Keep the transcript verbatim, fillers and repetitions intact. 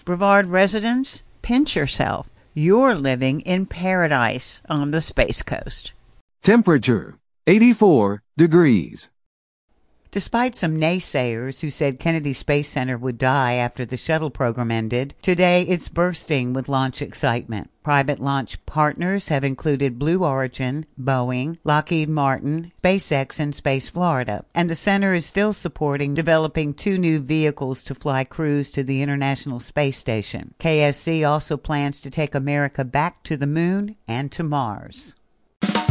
Brevard residents, pinch yourself. You're living in paradise on the Space Coast. Temperature, eighty-four degrees. Despite some naysayers who said Kennedy Space Center would die after the shuttle program ended, today it's bursting with launch excitement. Private launch partners have included Blue Origin, Boeing, Lockheed Martin, SpaceX, and Space Florida. And the center is still supporting developing two new vehicles to fly crews to the International Space Station. K S C also plans to take America back to the moon and to Mars.